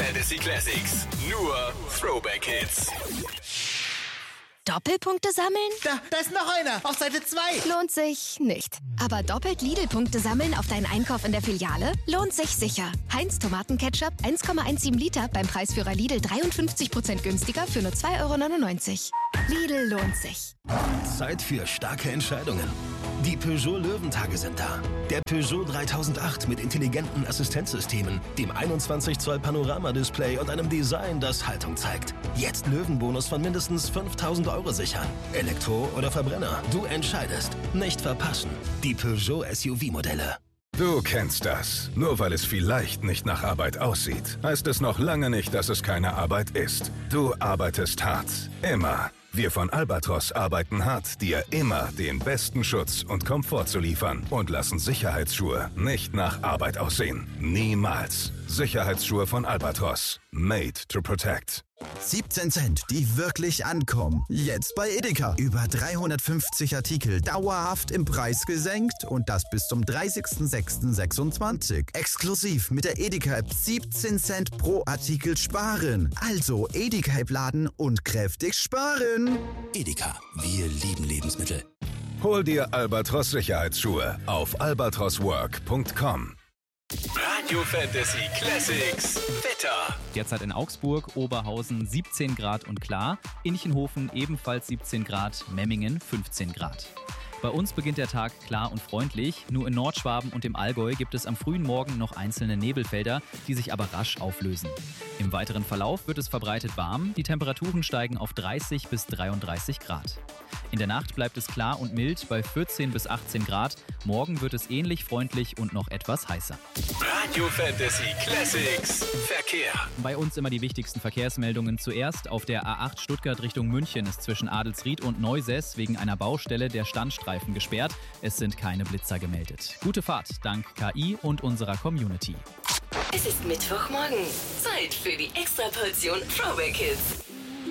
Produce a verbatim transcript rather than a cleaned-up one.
Fantasy Classics. Nur Throwback Hits. Doppelpunkte sammeln? Da, da ist noch einer. Auf Seite zwei. Lohnt sich nicht. Aber doppelt Lidl-Punkte sammeln auf deinen Einkauf in der Filiale? Lohnt sich sicher. Heinz Tomatenketchup eins Komma siebzehn Liter beim Preisführer Lidl dreiundfünfzig Prozent günstiger für nur zwei Euro neunundneunzig. Lidl lohnt sich. Zeit für starke Entscheidungen. Die Peugeot Löwentage sind da. Der Peugeot dreitausendacht mit intelligenten Assistenzsystemen, dem einundzwanzig Zoll Panoramadisplay und einem Design, das Haltung zeigt. Jetzt Löwenbonus von mindestens fünftausend Euro sichern. Elektro oder Verbrenner, du entscheidest. Nicht verpassen. Die Peugeot S U V-Modelle. Du kennst das. Nur weil es vielleicht nicht nach Arbeit aussieht, heißt es noch lange nicht, dass es keine Arbeit ist. Du arbeitest hart. Immer. Wir von Albatros arbeiten hart, dir immer den besten Schutz und Komfort zu liefern und lassen Sicherheitsschuhe nicht nach Arbeit aussehen. Niemals. Sicherheitsschuhe von Albatros. Made to protect. siebzehn Cent, die wirklich ankommen. Jetzt bei Edeka. Über dreihundertfünfzig Artikel dauerhaft im Preis gesenkt und das bis zum dreißigsten sechsten sechsundzwanzig. Exklusiv mit der Edeka-App siebzehn Cent pro Artikel sparen. Also Edeka-App laden und kräftig sparen. Edeka, wir lieben Lebensmittel. Hol dir Albatros Sicherheitsschuhe auf albatroswork punkt com. Radio Fantasy Classics. Wetter. Derzeit in Augsburg, Oberhausen siebzehn Grad und klar, Inchenhofen ebenfalls siebzehn Grad, Memmingen fünfzehn Grad. Bei uns beginnt der Tag klar und freundlich. Nur in Nordschwaben und im Allgäu gibt es am frühen Morgen noch einzelne Nebelfelder, die sich aber rasch auflösen. Im weiteren Verlauf wird es verbreitet warm. Die Temperaturen steigen auf dreißig bis dreiunddreißig Grad. In der Nacht bleibt es klar und mild bei vierzehn bis achtzehn Grad. Morgen wird es ähnlich freundlich und noch etwas heißer. Radio Fantasy Classics. Verkehr. Bei uns immer die wichtigsten Verkehrsmeldungen zuerst. Auf der A acht Stuttgart Richtung München ist zwischen Adelsried und Neusess wegen einer Baustelle der Standstreifen gesperrt. Es sind keine Blitzer gemeldet. Gute Fahrt dank K I und unserer Community. Es ist Mittwochmorgen. Zeit für die Extraportion Throwback Hits.